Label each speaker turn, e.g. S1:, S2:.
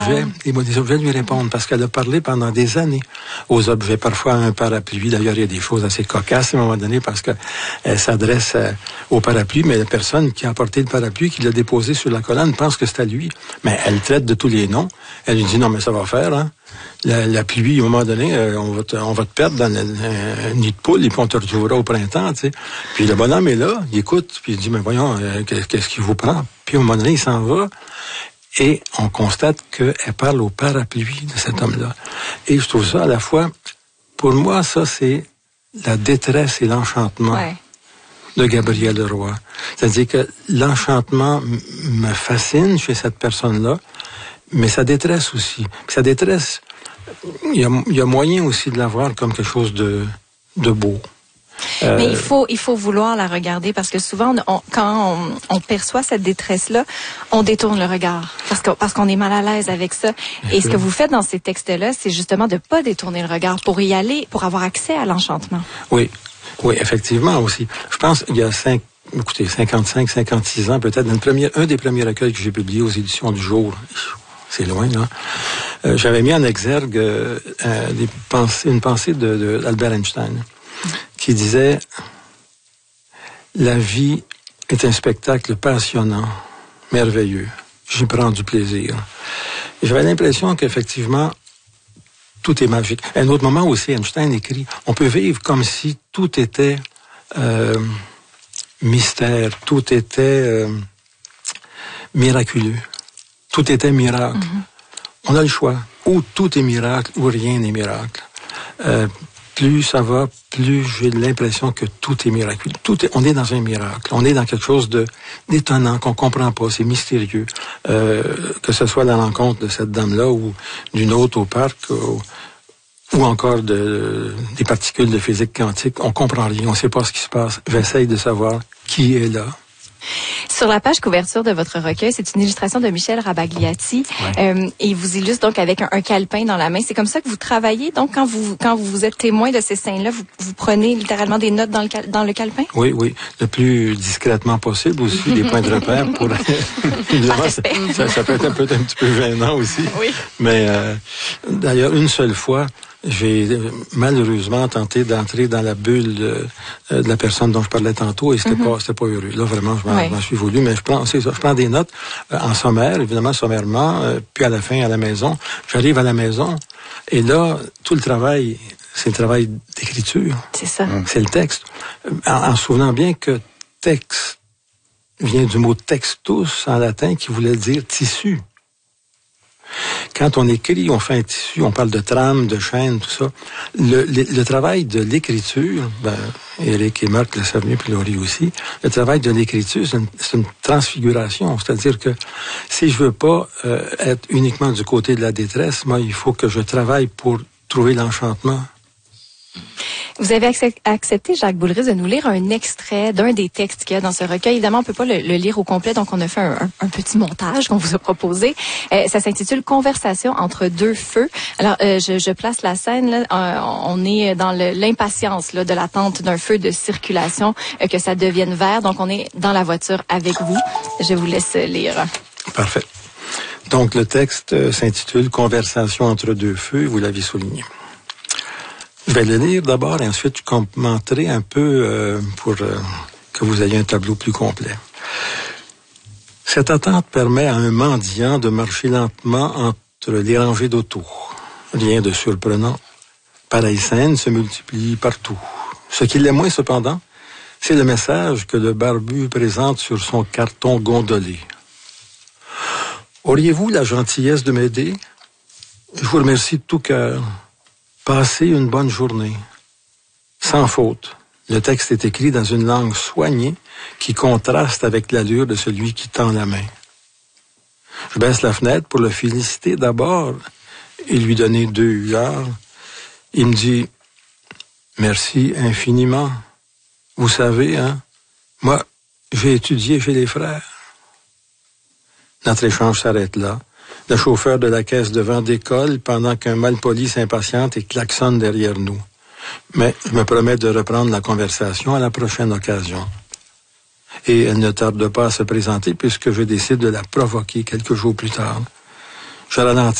S1: Et moi, des objets lui répondent parce qu'elle a parlé pendant des années aux objets, parfois un parapluie. D'ailleurs, il y a des choses assez cocasses à un moment donné parce que elle s'adresse au parapluie, mais la personne qui a apporté le parapluie, qui l'a déposé sur la colonne, pense que c'est à lui. Mais elle traite de tous les noms. Elle lui dit non, mais ça va faire, hein. La pluie, à un moment donné, on va te perdre dans un nid de poule et puis on te retrouvera au printemps, tu sais. Puis le bonhomme est là, il écoute, puis il dit, mais voyons, qu'est-ce qui vous prend? Puis à un moment donné, il s'en va. Et on constate qu'elle parle au parapluie de cet homme-là. Et je trouve ça à la fois, pour moi, ça c'est la détresse et l'enchantement de Gabriel Leroy. C'est-à-dire que l'enchantement me fascine chez cette personne-là, mais sa détresse aussi. Puis sa détresse, il y a moyen aussi de la voir comme quelque chose de beau.
S2: Mais il faut vouloir la regarder parce que souvent, quand on perçoit cette détresse-là, on détourne le regard parce qu'on est mal à l'aise avec ça. Et ce que vous faites dans ces textes-là, c'est justement de pas détourner le regard pour y aller, pour avoir accès à l'enchantement.
S1: Oui, effectivement aussi. Je pense qu'il y a 55, 56 ans peut-être, un des premiers recueils que j'ai publié aux éditions du Jour. C'est loin, là. J'avais mis en exergue une pensée d'Albert Einstein qui disait « La vie est un spectacle passionnant, merveilleux. J'y prends du plaisir. » Et j'avais l'impression qu'effectivement, tout est magique. À un autre moment aussi, Einstein écrit « On peut vivre comme si tout était mystère, tout était miraculeux. Tout était miracle. On a le choix. Ou tout est miracle, ou rien n'est miracle. Plus ça va, plus j'ai l'impression que tout est miraculeux. On est dans un miracle. On est dans quelque chose d'étonnant qu'on comprend pas. C'est mystérieux. Que ce soit dans l'encontre de cette dame-là ou d'une autre au parc ou encore des particules de physique quantique, on comprend rien. On sait pas ce qui se passe. J'essaye de savoir qui est là.
S2: Sur la page couverture de votre recueil, c'est une illustration de Michel Rabagliati. Et il vous illustre donc avec un calepin dans la main. C'est comme ça que vous travaillez. Donc, quand vous êtes témoin de ces scènes-là, vous prenez littéralement des notes dans le calepin? Oui.
S1: Le plus discrètement possible aussi, des points de repère pour... ça peut être un petit peu gênant aussi. Oui. Mais d'ailleurs, une seule fois, j'ai malheureusement tenté d'entrer dans la bulle de la personne dont je parlais tantôt et c'était pas heureux. Là, vraiment, je m'en suis voulu, mais je prends des notes en sommaire, évidemment, sommairement, puis à la fin, à la maison. J'arrive à la maison et là, tout le travail, c'est le travail d'écriture.
S2: C'est ça.
S1: C'est le texte. En se souvenant bien que texte vient du mot textus en latin qui voulait dire tissu. Quand on écrit, on fait un tissu, on parle de trame, de chaîne, tout ça. Le travail de l'écriture, Éric et Marc le savent mieux, puis Laurie aussi, le travail de l'écriture, c'est une transfiguration. C'est-à-dire que si je veux pas être uniquement du côté de la détresse, moi, il faut que je travaille pour trouver l'enchantement.
S2: Vous avez accepté, Jacques Boulris, de nous lire un extrait d'un des textes qu'il y a dans ce recueil. Évidemment, on peut pas le lire au complet, donc on a fait un petit montage qu'on vous a proposé. Ça s'intitule « Conversation entre deux feux ». Alors, je place la scène. Là. On est dans l'impatience de l'attente d'un feu de circulation, que ça devienne vert. Donc, on est dans la voiture avec vous. Je vous laisse lire.
S1: Parfait. Donc, le texte s'intitule « Conversation entre deux feux », vous l'avez souligné. Je vais le lire d'abord et ensuite je commenterai un peu pour que vous ayez un tableau plus complet. Cette attente permet à un mendiant de marcher lentement entre les rangées d'autos. Rien de surprenant. Pareille scène se multiplie partout. Ce qui l'est moins cependant, c'est le message que le barbu présente sur son carton gondolé. Auriez-vous la gentillesse de m'aider? Je vous remercie de tout cœur. Passez une bonne journée. Sans faute. Le texte est écrit dans une langue soignée qui contraste avec l'allure de celui qui tend la main. Je baisse la fenêtre pour le féliciter d'abord et lui donner 2 huards. Il me dit « Merci infiniment. Vous savez, hein, moi, j'ai étudié chez les frères. » Notre échange s'arrête là. Le chauffeur de la caisse devant décolle pendant qu'un malpoli s'impatiente et klaxonne derrière nous. Mais je me promets de reprendre la conversation à la prochaine occasion. Et elle ne tarde pas à se présenter puisque je décide de la provoquer quelques jours plus tard. je ralentis.